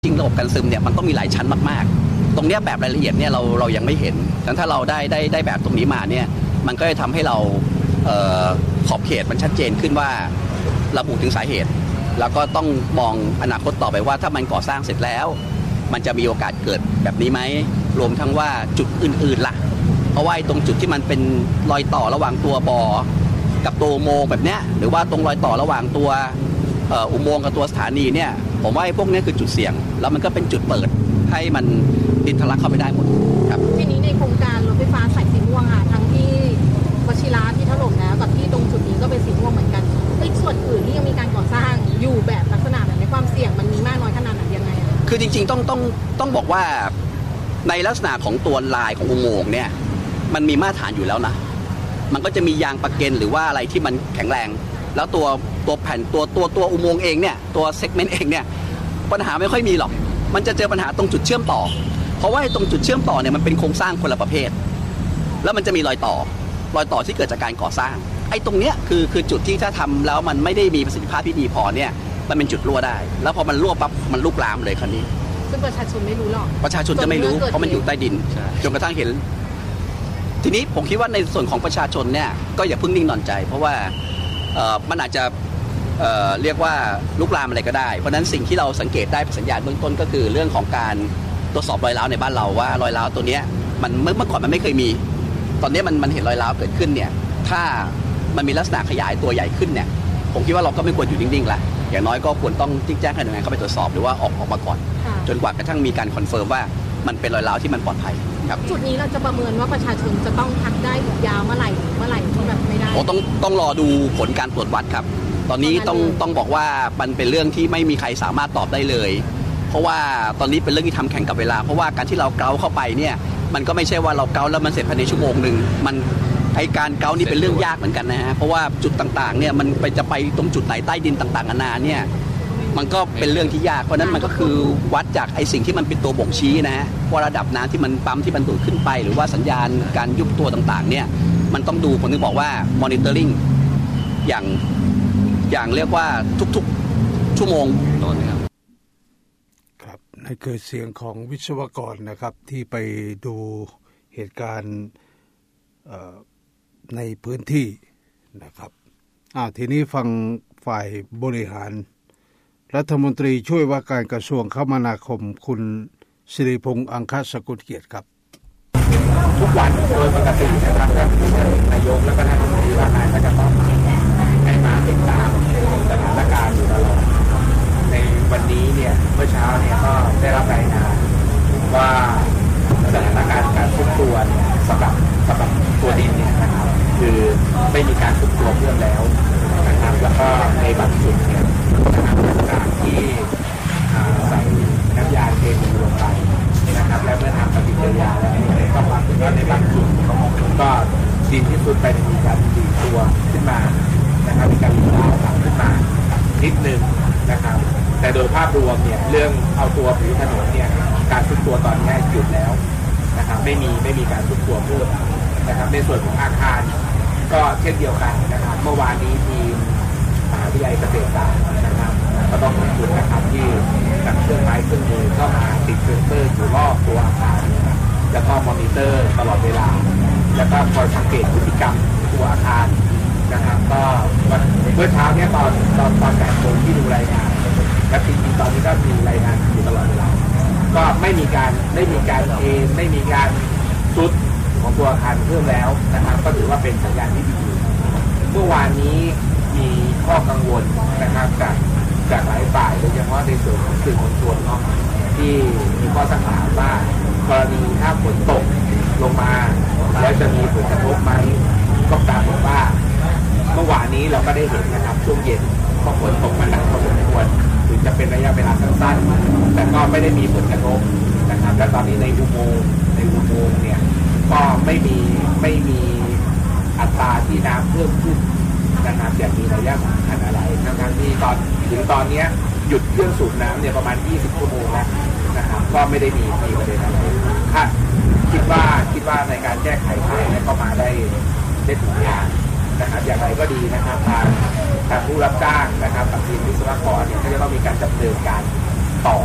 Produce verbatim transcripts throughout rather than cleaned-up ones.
จริงระบบกันซึมเนี่ยมันต้องมีหลายชั้นมากๆตรงนี้แบบรายละเอียดเนี่ยเราเรายังไม่เห็นดังนั้นถ้าเราได้ได้ได้แบบตรงนี้มาเนี่ยมันก็จะทำให้เราเอ่อขอบเขตมันชัดเจนขึ้นว่าระบุถึงสาเหตุแล้วก็ต้องมองอนาคตต่อไปว่าถ้ามันก่อสร้างเสร็จแล้วมันจะมีโอกาสเกิดแบบนี้ไหมรวมทั้งว่าจุดอื่นๆล่ะเพราะว่าตรงจุดที่มันเป็นรอยต่อระหว่างตัวบ่อกับตัวอุโมงค์แบบเนี้ยหรือว่าตรงรอยต่อระหว่างตัวอุโมงค์กับตัวสถานีเนี่ยผมว่าพวกนี้คือจุดเสี่ยงแล้วมันก็เป็นจุดเปิดให้มันดินทะลักเข้าไปได้หมดครับทีนี้ในโครงการรถไฟฟ้าสายสีม่วงอ่ะทั้งที่วชิระที่ถล่มแล้วกับที่ตรงจุดนี้ก็เป็นสีม่วงเหมือนกันอีกส่วนอื่นที่ยังมีการก่อสร้างอยู่แบบลักษณะแบบในความเสี่ยงมันมีมากน้อยขนาดไหนยังไงคือจริงๆต้องต้องต้องบอกว่าในลักษณะของตัวลายของอุโมงค์เนี่ยมันมีมาตรฐานอยู่แล้วนะมันก็จะมียางประเก็นหรือว่าอะไรที่มันแข็งแรงแล้วตัวตัวแผ่นตัวตัวตัวอุโมงค์เองเนี่ยตัวเซกเมนต์เองเนี่ยปัญหาไม่ค่อยมีหรอกมันจะเจอปัญหาตรงจุดเชื่อมต่อเพราะว่าตรงจุดเชื่อมต่อเนี่ยมันเป็นโครงสร้างคนละประเภทแล้วมันจะมีรอยต่อรอยต่อที่เกิดจากการก่อสร้างไอ้ตรงเนี้ยคือคือจุดที่ถ้าทำแล้วมันไม่ได้มีประสิทธิภาพที่ดีพอเนี่ยมันเป็นจุดรั่วได้แล้วพอมันรั่วปั๊บมันลุกลามเลยคราวนี้ซึ่งประชาชนไม่รู้หรอกประชาชนจะไม่รู้เพราะมันอยู่ใต้ดินจนกระทั่งเห็นทีนี้ผมคิดว่าในส่วนของประชาชนเนี่ยก็อย่าเพิ่งนิ่งนอนใจเพราะว่าเอ่อมันอาจจะเอ่อเรียกว่าลุกลามอะไรก็ได้เพราะนั้นสิ่งที่เราสังเกตได้สัญญาณเบื้องต้นก็คือเรื่องของการตรวจสอบรอยร้าวในบ้านเราว่ารอยร้าวตัวนี้มันเมื่อเมื่อก่อนมันไม่เคยมีตอนนี้มันมันเห็นรอยร้าวเกิดขึ้นเนี่ยถ้ามันมีลักษณะขยายตัวใหญ่ขึ้นเนี่ยผมคิดว่าเราก็ไม่ควรอยู่นิ่งๆละอย่างน้อยก็ควรต้องแจ้งให้หน่วยงานเข้าไปตรวจสอบหรือว่าออกออกมาก่อนจนกว่ากระทั่งมีการคอนเฟิร์มว่ามันเป็นรอยร้าวที่มันปลอดภัยครับจุดนี้เราจะประเมินว่าประชาชนจะต้องพักได้ยาวเมื่อไหร่เมื่อไหร่ที่แบบไม่ได้โอ้ต้องต้องรอดูผลการตรวจวัดครับตอนนี้ต้องต้องบอกว่ามันเป็นเรื่องที่ไม่มีใครสามารถตอบได้เลยเพราะว่าตอนนี้เป็นเรื่องที่ทำแข่งกับเวลาเพราะว่าการที่เราเกาเข้าไปเนี่ยมันก็ไม่ใช่ว่าเราเกาแล้วมันเสร็จภายในชั่วโมงหนึ่งมันไอการเกานี่เป็นเรื่องยากเหมือนกันนะฮะเพราะว่าจุดต่างๆเนี่ยมันไปจะไปตรงจุดไหนใต้ดินต่างๆนานาเนี่ยมันก็เป็นเรื่องที่ยากเพราะนั้นมันก็คือวัดจากไอสิ่งที่มันเป็นตัวบ่งชี้นะฮะว่าระดับน้ำที่มันปั๊มที่มันดูดขึ้นไปหรือว่าสัญญาณการยุบตัวต่างๆเนี่ยมันต้องดูผมถึงบอกว่า monitoring อย่างอย่างเรียกว่าทุกๆชั่วโมงตอนนี้ครับครับนั่นคือเสียงของวิศวกรนะครับที่ไปดูเหตุการณ์ในพื้นที่นะครับอ้าวทีนี้ฟังฝ่ายบริหารรัฐมนตรีช่วยว่าการกระทรวงคมนาคมคุณสิริพงษ์อังคสกุลเกียรติครับทุกวันโดยปกตินะครับท่านนายกและก็ท่านรัฐมนตรีว่าการก็จะตอบให้มาติดตามสถานการณ์อยู่ตลอดในวันนี้เนี่ยเมื่อเช้าเนี่ยก็ได้รับรายงานว่าสถานการณ์การซุดตัวเนี่ยสำหรับสำหรับตัวดินเนี่ยนะครับคือไม่มีการซุดตัวเพิ่มแล้วนะครับแล้วก็ในบางจุดเนี่ยนะครับจากที่ใส่น้ำยาเคมีลงไปนะครับและเมื่อทำปฏิกิริยาแล้วก็ปรากฏว่าในบางจุดก็ดินที่ซุดไปมีการดีตัวขึ้นมานะครับมีการดีตัวขึ้นมานิดนึงนะครับแต่โดยภาพรวมเนี่ยเรื่องเอาตัวผิวถนนเนี่ยการซุดตัวตอนนี้หยุดแล้วนะครับไม่มีไม่มีการซุดตัวเพิ่มนะครับในส่วนของอาคารก็เช่นเดียวกันนะครับเมื่อวานนี้ทีมมหาวิทยาลัยเกษตรศาสตร์นะครับก็ต้องขอบคุณนะครับที่นำเครื่องไม้เครื่องมือเข้ามาติดเซ็นเซอร์อยู่รอบตัวอาคารแล้วก็มอนิเตอร์ตลอดเวลาแล้วก็คอยสังเกตพฤติกรรมตัวอาคารนะครับก็เมื่อเช้าเนี่ยตอนตอนตอนแปดโมงที่ดูรายงานและจริงๆตอนนี้ก็มีรายงานอยู่ตลอดเวลาก็ไม่มีการไม่มีการเอไม่มีการซุดของตัวอาคารเพิ่มแล้วนะครับก็ถือว่าเป็นสัญญาณที่ดีเมื่อวานนี้มีข้อกังวลนะครับจากจากหลายฝ่ายโดยเฉพาะในส่วนของสื่อมวลชนเนาะที่มีข้อสังหารว่ากรณีถ้าฝนตกลงมาแล้วจะมีผลกระทบไหมก็ปรากฏว่าเมื่อวานนี้เราก็ได้เห็นนะครับช่วงเย็นพอฝนตกมาหนักพอสมควรถึงจะเป็นระยะเวลาสั้นๆแต่ก็ไม่ได้มีผลกระทบนะครับและตอนนี้ในอุโมงค์ในอุโมงค์เนี่ยก็ไม่มีไม่มีอัตราที่น้ำเพิ่มขึ้นนะครับอย่างมีระยะสำคัญอะไรทั้งๆที่ตอนถึงตอนนี้หยุดเครื่องสูบน้ำเนี่ยประมาณยี่สิบชั่วโมงแล้วนะครับก็ไม่ได้มีมีประเด็นอะไรคาดคิดว่าคิดว่าในการแก้ไขปัญหาเนี่ยก็มาได้ได้ถูกทางนะครับอย่างไรก็ดีนะครับทางทางผู้รับจ้างนะครับกับทีมวิศวกรเนี่ยก็จะต้องมีการดำเนินการต่อ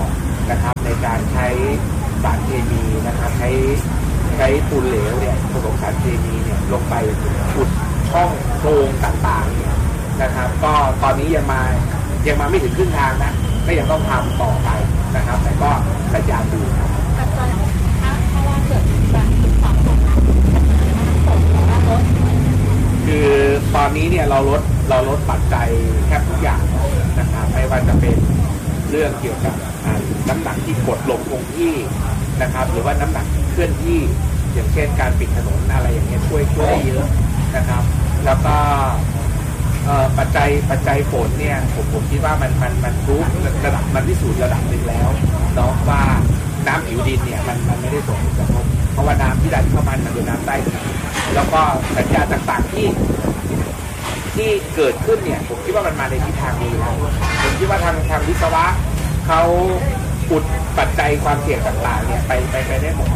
นะครับในการใช้สารเคมีนะครับใช้ใช้ปูนเหลวเนี่ยผสมสารเคมีเนี่ยลงไปอุดช่องโพรงต่างๆเนี่ยนะครับก็ตอนนี้ยังมายังมาไม่ถึงครึ่งทางนะก็ยังต้องทำต่อไปนะครับแต่ก็สัญญาณดีครับแต่ตอนถ้าถ้าว่าเกิดการติดต่อของน้ำฝนหรือว่าลดคือตอนนี้เนี่ยเราลดเราลดปัจจัยแทบทุกอย่างนะครับไม่ว่าจะเป็นเรื่องเกี่ยวกับน้ำหนักที่กดลงคงที่นะครับหรือว่าน้ำหนักเคลื่อนที่อย่างเช่นการปิดถนนอะไรอย่างเงี้ยช่วยช่วยได้เยอะนะครับแล้วก็ปัจจัยปัจจัยฝนเนี่ยผมผมคิดว่ามันมันมันรู้ระดับมันพิสูจน์ระดับหนึ่งแล้วเนาะว่าน้ำผิวดินเนี่ยมันมันไม่ได้ส่งผลกระทบเพราะว่าน้ำที่ดันเข้ามามันเป็นน้ำใต้ดินแล้วก็สัญญาณต่างๆที่ที่เกิดขึ้นเนี่ยผมคิดว่ามันมาในทิศทางดีแล้วผมคิดว่าทางทางวิศวะเขาอุดปัจจัยความเสี่ยงต่างๆเนี่ยไปไปไปได้หมด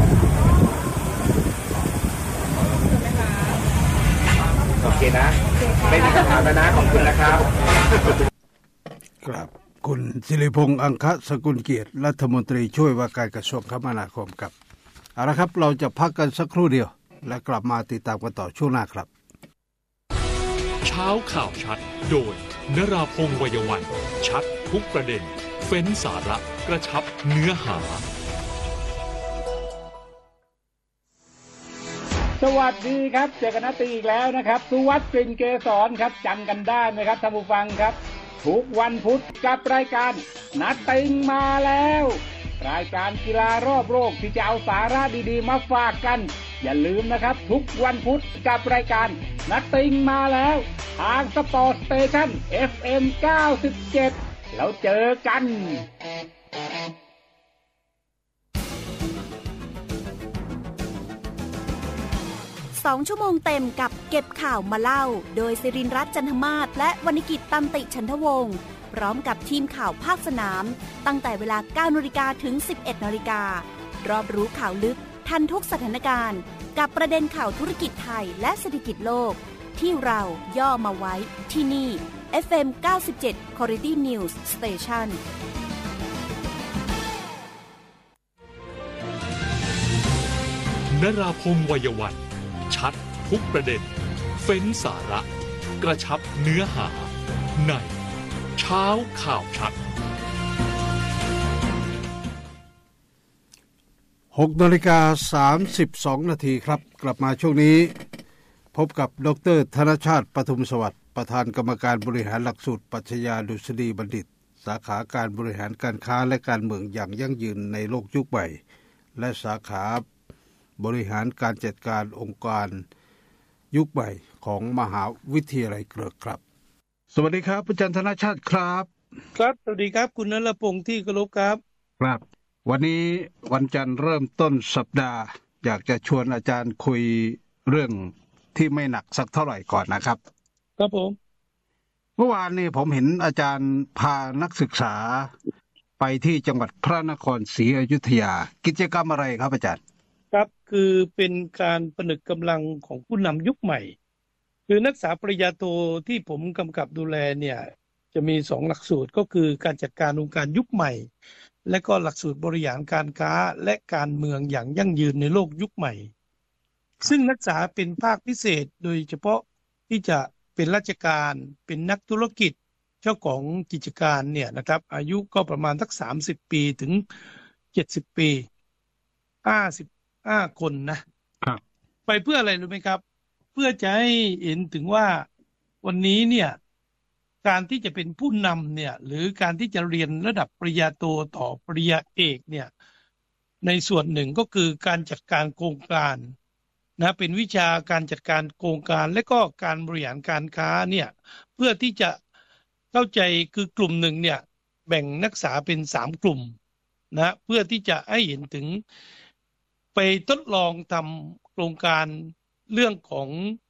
โอเคนะไม่มีคำถามแล้วนะขอบคุณนะครับครับคุณศิริพงษ์อังคสกุลเกียรติรัฐมนตรีช่วยว่าการกระทรวงคมนาคมครับเอาละครับเราจะพักกันสักครู่เดียวและกลับมาติดตามกันต่อช่วงหน้าครับเช้าข่าวชัดโดยนราพงษ์ วัยวันชัดทุกประเด็นเฟ้นสาระกระชับเนื้อหาสวัสดีครับเจอกันนัดตีอีกแล้วนะครับสุวัฒน์ กลิ่นเกษรครับจำกันได้ไหมครับท่านผู้ฟังครับทุกวันพุธกับรายการนัดติงมาแล้วรายการกีฬารอบโลกที่จะเอาสาระดีๆมาฝากกันอย่าลืมนะครับทุกวันพุธกับรายการนัดติงมาแล้วทางสปอร์ตสเตชั่น เอฟ เอ็ม เก้าสิบเจ็ดแล้วเจอกันสองชั่วโมงเต็มกับเก็บข่าวมาเล่าโดยศิรินทร์รัตน์จันทมาศและวรรณกิจตันติฉันทวงศ์พร้อมกับทีมข่าวภาคสนามตั้งแต่เวลา เก้านาฬิกา ถึง สิบเอ็ดนาฬิกา รอบรู้ข่าวลึกทันทุกสถานการณ์กับประเด็นข่าวธุรกิจไทยและเศรษฐกิจโลกที่เราย่อมาไว้ที่นี่ เอฟ เอ็ม เก้าสิบเจ็ด Quality News Station นราพงษ์ วัยวันชัดทุกประเด็นเฟ้นสาระกระชับเนื้อหาในเช้าข่าวชัดหกนาฬิกาสามสิบสองนาทีครับกลับมาช่วงนี้พบกับดร.ธนชาติปทุมสวัสดิ์ประธานกรรมการบริหารหลักสูตรปรัชญาดุษฎีบัณฑิตสาขาการบริหารการค้าและการเมืองอย่างยั่งยืนในโลกยุคใหม่และสาขาบริหารการจัดการองค์การยุคใหม่ของมหาวิทยาลัยเกริกครับสวัสดีครับอาจารย์ธนชาติครับครับสวัสดีครับคุณนรพงษ์ที่เคารพครับครับวันนี้วันจันทร์เริ่มต้นสัปดาห์อยากจะชวนอาจารย์คุยเรื่องที่ไม่หนักสักเท่าไหร่ก่อนนะครับครับผมเมื่อวานนี้ผมเห็นอาจารย์พานักศึกษาไปที่จังหวัดพระนครศรีอยุธยากิจกรรมอะไรครับอาจารย์ครับคือเป็นการผนึกกำลังของผู้นำยุคใหม่คือนักศึกษาปริญญาโทที่ผมกำกับดูแลเนี่ยจะมีสองหลักสูตรก็คือการจัดการองค์การยุคใหม่และก็หลักสูตรบริหารการค้าและการเมืองอย่างยั่งยืนในโลกยุคใหม่ซึ่งนักศึกษาเป็นภาคพิเศษโดยเฉพาะที่จะเป็นราชการเป็นนักธุรกิจเจ้าของกิจการเนี่ยนะครับอายุก็ประมาณสักสามสิบปีถึงเจ็ดสิบปีห้าสิบห้าคนนะครับไปเพื่ออะไรรู้ไหมครับเพื่อจะให้เห็นถึงว่าวันนี้เนี่ยการที่จะเป็นผู้นำเนี่ยหรือการที่จะเรียนระดับปริญญาโทต่อปริญญาเอกเนี่ยในส่วนหนึ่งก็คือการจัดการโครงการนะเป็นวิชาการจัดการโครงการและก็การบริหารการค้าเนี่ยเพื่อที่จะเข้าใจคือกลุ่มหนึ่งเนี่ยแบ่งนักศึกษาเป็นสามกลุ่มนะเพื่อที่จะให้เห็นถึงไปทดลองทำโครงการเรื่องของ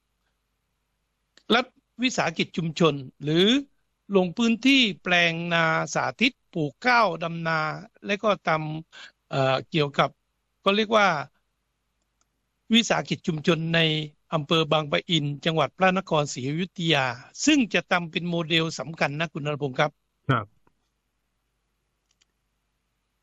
รัฐวิสาหกิจชุมชนหรือลงพื้นที่แปลงนาสาธิตปลูกข้าวดำนาและก็ทำเอ่อเกี่ยวกับก็เรียกว่าวิสาหกิจชุมชนในอำเภอบางปะอินจังหวัดพระนครศรีอยุธยาซึ่งจะทำเป็นโมเดลสำคัญนะคุณนรพงศ์ครับครับกิ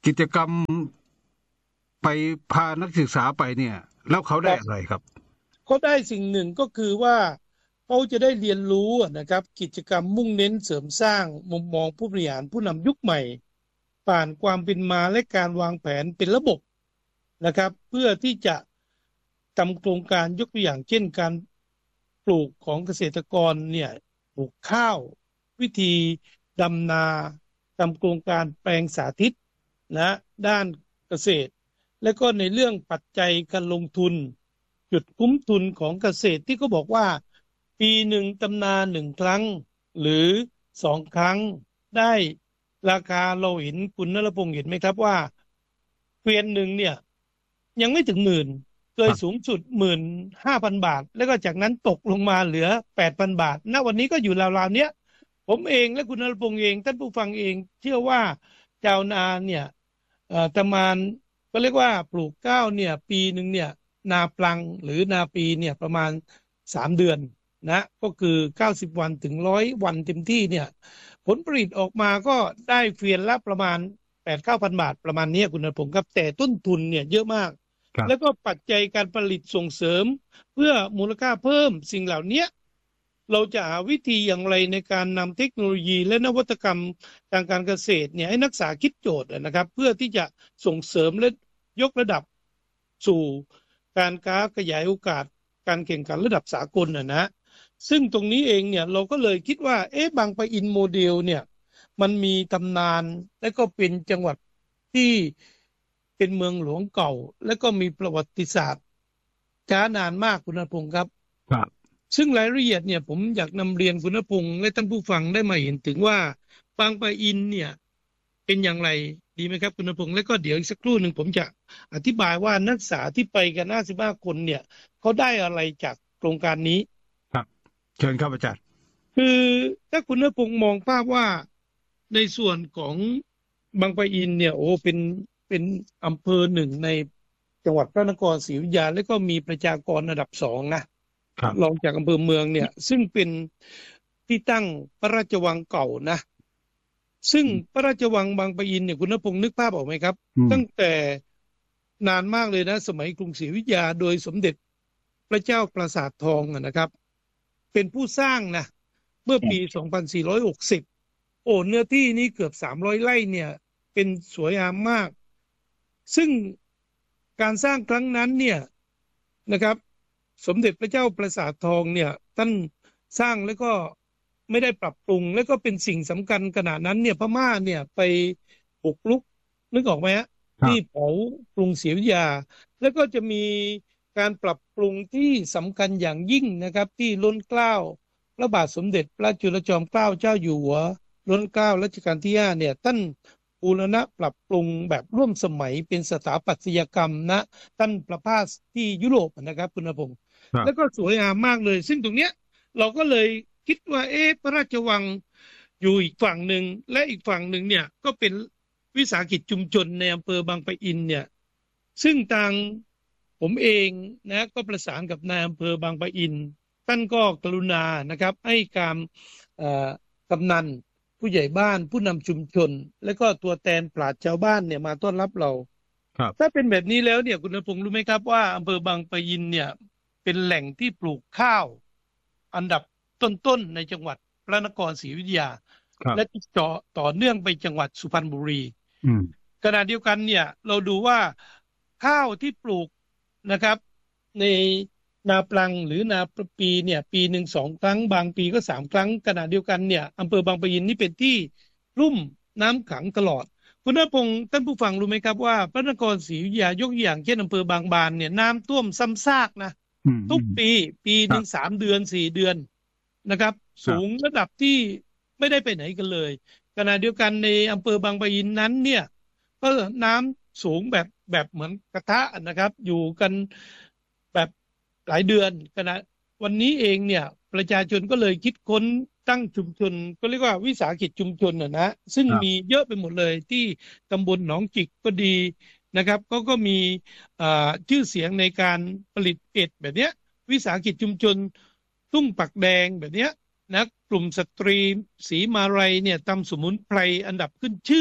กิจกรรมไปพานักศึกษาไปเนี่ยแล้วเขาได้อะไรครับเขาได้สิ่งหนึ่งก็คือว่าเขาจะได้เรียนรู้นะครับกิจกรรมมุ่งเน้นเสริมสร้างมุมมองผู้บริหารผู้นำยุคใหม่ผ่านความเป็นมาและการวางแผนเป็นระบบนะครับเพื่อที่จะทำโครงการยกตัวอย่างเช่นการปลูกของเกษตรกรเนี่ยปลูกข้าววิธีดำนาทำโครงการแปลงสาธิตนะด้านเกษตรและก็ในเรื่องปัจจัยการลงทุนจุดคุ้มทุนของเกษตรที่เขาบอกว่าปีหนึ่งตำนาหนึ่งครั้งหรือสองครั้งได้ราคาเราเห็นคุณนรพงษ์เห็นไหมครับว่าเกวียนหนึ่งเนี่ยยังไม่ถึงหมื่นเคยสูงสุดหมื่นห้าพันบาทแล้วก็จากนั้นตกลงมาเหลือแปดพันบาทณวันนี้ก็อยู่ราวๆเนี้ยผมเองและคุณนรพงษ์เองท่านผู้ฟังเองเชื่อว่าชาวนาเนี่ยเอ่อประมาณก็เรียกว่าปลูกข้าวเนี่ยปีหนึ่งเนี่ยนาปลังหรือนาปีเนี่ยประมาณสามเดือนนะก็คือเก้าสิบวันถึงหนึ่งร้อยวันเต็มที่เนี่ยผลผลิตออกมาก็ได้เฟียนละประมาณ แปดถึงเก้าพัน บาทประมาณนี้คุณนรพงษ์ครับแต่ต้นทุนเนี่ยเยอะมากแล้วก็ปัจจัยการผลิตส่งเสริมเพื่อมูลค่าเพิ่มสิ่งเหล่านี้เราจะหาวิธีอย่างไรในการนำเทคโนโลยีและนวัตกรรมทางการเกษตรเนี่ยให้นักศึกษาคิดโจทย์นะครับเพื่อที่จะส่งเสริมและยกระดับสู่การค้าขยายโอกาสการแข่งขันระดับสากลนะนะซึ่งตรงนี้เองเนี่ยเราก็เลยคิดว่าเอ๊ะบางปะอินโมเดลเนี่ยมันมีตำนานและก็เป็นจังหวัดที่เป็นเมืองหลวงเก่าและก็มีประวัติศาสตร์ช้านานมากคุณณพงศ์ครับครับซึ่งรายละเอียดเนี่ยผมอยากนำเรียนคุณณพงศ์และท่านผู้ฟังได้มาเห็นถึงว่าบางปะอินเนี่ยเป็นอย่างไรดีไหมครับคุณณพงศ์แล้วก็เดี๋ยวอีกสักครู่หนึ่งผมจะอธิบายว่านักศึกษาที่ไปกันห้าสิบห้าคนเนี่ยเขาได้อะไรจากโครงการนี้ครับเชิญครับอาจารย์คือถ้าคุณณพงศ์มองภาพว่าในส่วนของบางปะอินเนี่ยโอ้เป็นเป็นอำเภอหนึ่งในจังหวัดพระนครศรีอยุธยาและก็มีประชากรระดับสองนะรองจากอำเภอเมืองเนี่ยซึ่งเป็นที่ตั้งพระราชวังเก่านะซึ่งพระราชวังบางปะอินเนี่ยคุณณพงศ์นึกภาพออกไหมครับตั้งแต่นานมากเลยนะสมัยกรุงศรีอยุธยาโดยสมเด็จพระเจ้าปราสาททองนะครับเป็นผู้สร้างนะเมื่อปีสองพันสี่ร้อยหกสิบโอ้เนื้อที่นี้เกือบสามร้อยไร่เนี่ยเป็นสวยงามมากซึ่งการสร้างครั้งนั้นเนี่ยนะครับสมเด็จพระเจ้าปราสาททองเนี่ยท่านสร้างแล้วก็ไม่ได้ปรับปรุงแล้วก็เป็นสิ่งสำคัญขณะนั้นเนี่ยพม่าเนี่ยไปบุกรุกนึกออกไหมฮะที่เผากรุงศรีอยุธยาแล้วก็จะมีการปรับปรุงที่สำคัญอย่างยิ่งนะครับที่ล้นเกล้าพระบาทสมเด็จพระจุลจอมเกล้าเจ้าอยู่หัวล้นเกล้ารัชกาลที่ห้าเนี่ยท่านบูรณะปรับปรุงแบบร่วมสมัยเป็นสถาปัตยกรรมนะท่านประภาสที่ยุโรปนะครับคุณณพงศ์แล้วก็สวยงามมากเลยซึ่งตรงเนี้ยเราก็เลยคิดว่าเอ๊ะพระราชวังอยู่อีกฝั่งหนึ่งและอีกฝั่งหนึ่งเนี่ยก็เป็นวิสาหกิจชุมชนในอำเภอบางปะอินเนี่ยซึ่งทางผมเองนะก็ประสานกับนายอำเภอบางปะอินท่านก็กรุณานะครับให้การกำนันผู้ใหญ่บ้านผู้นำชุมชนและก็ตัวแทนปราชญ์ชาวบ้านเนี่ยมาต้อนรับเราครับถ้าเป็นแบบนี้แล้วเนี่ยคุณณพงศ์รู้ไหมครับว่าอำเภอบางปะอินเนี่ยเป็นแหล่งที่ปลูกข้าวอันดับต้นๆในจังหวัดพระนครศรีอยุธยาและติดต่อต่อเนื่องไปจังหวัดสุพรรณบุรีขณะเดียวกันเนี่ยเราดูว่าข้าวที่ปลูกนะครับในนาปลังหรือนาปีเนี่ยปีหนึ่งสองครั้งบางปีก็สามครั้งขณะเดียวกันเนี่ยอำเภอบางปะอินนี่เป็นที่ลุ่มน้ำขังตลอดคุณณพงศ์ท่านผู้ฟังรู้ไหมครับว่าพระนครศรีอยุธยายกอย่างเช่นอำเภอบางบานเนี่ยน้ำท่วมซ้ำซากนะทุกปีปีหนึ่งสามเดือนสี่เดือนนะครับสูงระดับที่ไม่ได้ไปไหนกันเลยขณะเดียวกันในอำเภอบางปะอินนั้นเนี่ยก็น้ำสูงแบบแบบเหมือนกระทะนะครับอยู่กันแบบหลายเดือนขณะวันนี้เองเนี่ยประชาชนก็เลยคิดค้นตั้งชุมชนก็เรียกว่าวิสาหกิจชุมชนนะนะซึ่งมีเยอะไปหมดเลยที่ตำบลหนองจิกก็ดีนะครับก็ก็มีชื่อเสียงในการผลิตเอ็ดแบบเนี้ยวิสาหกิจชุมชนทุ่งปักแดงแบบเนี้ยนะกลุ่มสตรีสีมาลัยเนี่ยทำสมุนไพรอันดับขึ้นชื่อ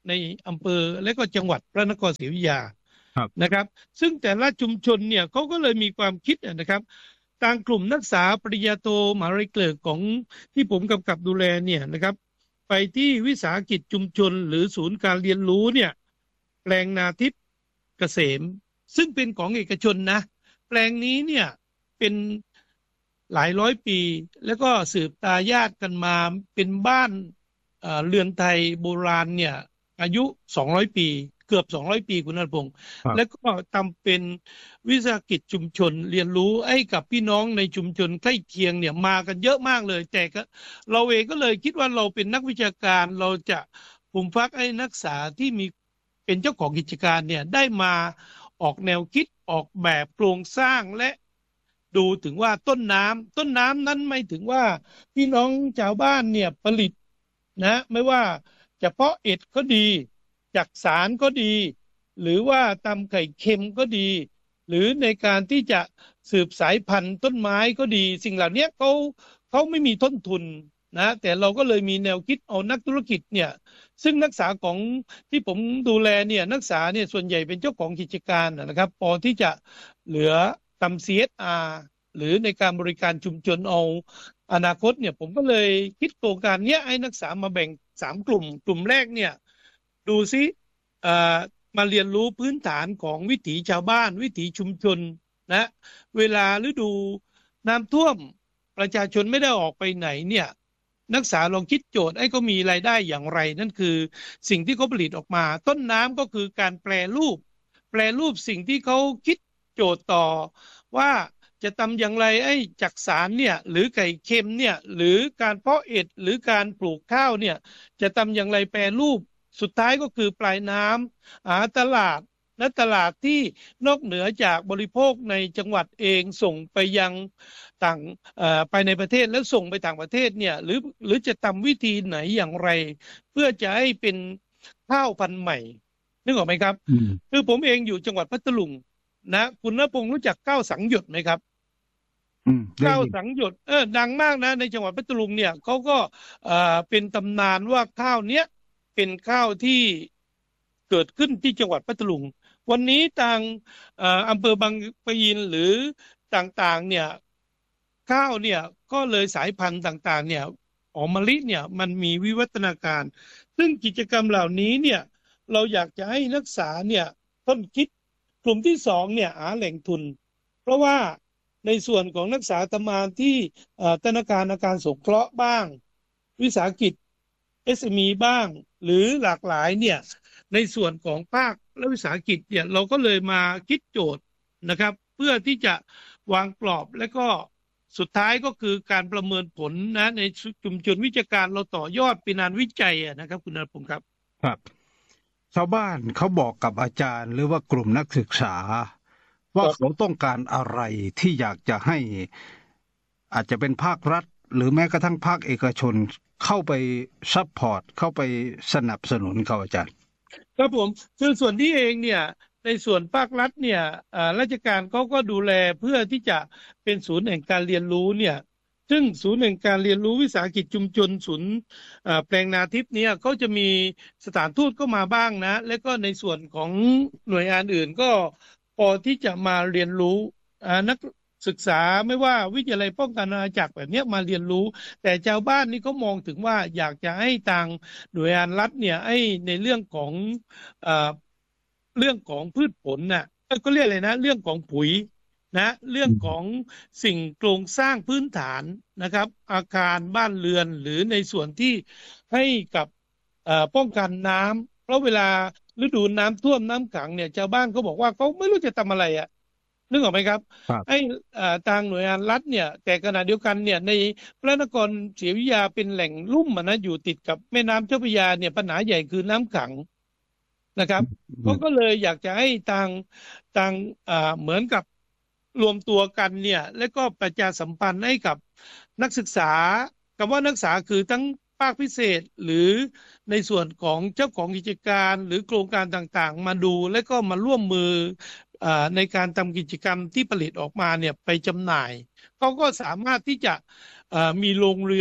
ในอำเภอและก็จังหวัดพระนครศรีอยุธยานะครับซึ่งแต่ละชุมชนเนี่ยเขาก็เลยมีความคิดนะครับทางกลุ่มนักศึกษาปริญญาโทมหาวิทยาลัยเกริกของที่ผมกำกับดูแลเนี่ยนะครับไปที่วิสาหกิจชุมชนหรือศูนย์การเรียนรู้เนี่ยแปลงนาทิพย์เกษมซึ่งเป็นของเอกชนนะแปลงนี้เนี่ยเป็นหลายร้อยปีแล้วก็สืบตายาทกันมาเป็นบ้านเอ่อเรือนไทยโบราณเนี่ยอายุสองร้อยปีเกือบสองร้อยปีคุณณพงศ์แล้วก็ทำเป็นวิสาหกิจชุมชนเรียนรู้ให้กับพี่น้องในชุมชนใกล้เคียงเนี่ยมากันเยอะมากเลยแต่ก็เราเองก็เลยคิดว่าเราเป็นนักวิชาการเราจะปุ่มฟักให้นักศึกษาที่มีเป็นเจ้าของกิจการเนี่ยได้มาออกแนวคิดออกแบบโครงสร้างและดูถึงว่าต้นน้ำต้นน้ำนั้นไม่ถึงว่าพี่น้องชาวบ้านเนี่ยผลิตนะไม่ว่าเฉพาะเอ็ดก็ดีจักสารก็ดีหรือว่าตำไข่เค็มก็ดีหรือในการที่จะสืบสายพันธุ์ต้นไม้ก็ดีสิ่งเหล่านี้เขาเขาไม่มีต้นทุนนะแต่เราก็เลยมีแนวคิดเอานักธุรกิจเนี่ยซึ่งนักศึกษาของที่ผมดูแลเนี่ยนักศึกษาเนี่ยส่วนใหญ่เป็นเจ้าของกิจการนะครับพอที่จะเหลือทำ ซี เอส อาร์ หรือในการบริการชุมชนเอาอนาคตเนี่ยผมก็เลยคิดโครงการนี้ให้นักศึกษามาแบ่งสามกลุ่มกลุ่มแรกเนี่ยดูซิเอ่อมาเรียนรู้พื้นฐานของวิถีชาวบ้านวิถีชุมชนนะเวลาฤดูน้ำท่วมประชาชนไม่ได้ออกไปไหนเนี่ยนักศึกษาลองคิดโจทย์ให้เขามีรายได้อย่างไรนั่นคือสิ่งที่เขาผลิตออกมาต้นน้ำก็คือการแปรรูปแปรรูปสิ่งที่เขาคิดโจทย์ต่อว่าจะทำอย่างไรไอ้จักสารเนี่ยหรือไก่เค็มเนี่ยหรือการเพาะเห็ดหรือการปลูกข้าวเนี่ยจะทำอย่างไรแปรรูปสุดท้ายก็คือปลายน้ำหาตลาดและตลาดที่นอกเหนือจากบริโภคในจังหวัดเองส่งไปยังต่างไปในประเทศแล้วส่งไปต่างประเทศเนี่ยหรือหรือจะทำวิธีไหนอย่างไรเพื่อจะให้เป็นข้าวพันธุ์ใหม่นึกออกไหมครับคือผมเองอยู่จังหวัดพัทลุงนะคุณณพงศ์รู้จักข้าวสังหยดไหมครับข้าวสังหยดเออดังมากนะในจังหวัดพัทลุงเนี่ยเขาก็เอ่อเป็นตำนานว่าข้าวเนี้ยเป็นข้าวที่เกิดขึ้นที่จังหวัดพัทลุงวันนี้ทางเอ่ออำเภอบางปะอินหรือต่างๆเนี่ยข้าวเนี่ยก็เลยสายพันธุ์ต่างๆเนี่ยหอมมะลิเนี่ยมันมีวิวัฒนาการซึ่งกิจกรรมเหล่านี้เนี่ยเราอยากจะให้นักศึกษาเนี่ยต้นคิดกลุ่มที่สองเนี่ยหาแหล่งทุนเพราะว่าในส่วนของนักศึกษาทำงานที่ธนาคารอาคารสงเคราะห์บ้างวิสาหกิจ เอส เอ็ม อี บ้างหรือหลากหลายเนี่ยในส่วนของภาคและวิสาหกิจเนี่ยเราก็เลยมาคิดโจทย์นะครับเพื่อที่จะวางกรอบและก็สุดท้ายก็คือการประเมินผลนะในชุมชนวิชาการเราต่อยอดเป็นงานวิจัยนะครับคุณณพงศ์ครับครับชาวบ้านเขาบอกกับอาจารย์หรือว่ากลุ่มนักศึกษาว่าเขาต้องการอะไรที่อยากจะให้อาจจะเป็นภาครัฐหรือแม้กระทั่งภาคเอกชนเข้าไปซัพพอร์ตเข้าไปสนับสนุนเขาอาจารย์ครับผมคือส่วนที่เองเนี่ยในส่วนภาครัฐเนี่ยราชการเขาก็ดูแลเพื่อที่จะเป็นศูนย์แห่งการเรียนรู้เนี่ยซึ่งศูนย์แห่งการเรียนรู้วิสาหกิจชุมชนศูนย์แปลงนาทิพย์เนี่ยเขาจะมีสถานทูตก็มาบ้างนะและก็ในส่วนของหน่วยงานอื่นก็พอที่จะมาเรียนรู้นักศึกษาไม่ว่าวิทยาลัยป้องกันอาณาจักรแบบนี้มาเรียนรู้แต่ชาวบ้านนี่เขามองถึงว่าอยากจะให้ทางหน่วยงานรัฐเนี่ยให้ในเรื่องของเอ่อเรื่องของพืชผลน่ะก็เรียกอะไรนะเรื่องของปุ๋ยนะเรื่องของสิ่งโครงสร้างพื้นฐานนะครับอาคารบ้านเรือนหรือในส่วนที่ให้กับป้องกันน้ำเพราะเวลาฤดูน้ำท่วมน้ำขังเนี่ยชาวบ้านเขาบอกว่าเขาไม่รู้จะทำอะไรอ่ะนึกออกไหมครับให้ทางหน่วยงานรัฐเนี่ยแต่ขณะเดียวกันเนี่ยในพระนครศรีอยุธยาเป็นแหล่งลุ่มนะอยู่ติดกับแม่น้ำเจ้าพระยาเนี่ยปัญหาใหญ่คือน้ำขังนะครับเขาก็เลยอยากจะให้ทางทางเหมือนกับรวมตัวกันเนี่ยและก็ประชาสัมพันธ์ให้กับนักศึกษาคำว่านักศึกษาคือทั้งภาคพิเศษหรือในส่วนของเจ้าของกิจการหรือโครงการต่างๆมาดูและก็มาร่วมมือในการทำกิจกรรมที่ผลิตออกมาเนี่ยไปจำหน่ายเขาก็สามารถที่จะมีโรงเรือน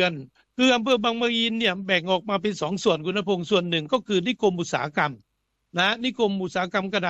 คืออำเภอบางปะอินเนี่ยแบ่งออกมาเป็นสองส่วนคุณณพงษ์ส่วนหนึ่งก็คือนิคมอุตสาหกรรมนะนิคมอุตสาหกรรมขนาด